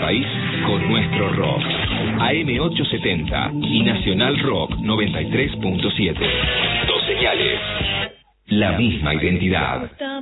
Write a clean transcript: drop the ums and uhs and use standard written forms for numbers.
país con nuestro rock. AM870 y Nacional Rock 93.7. Dos señales. La misma identidad.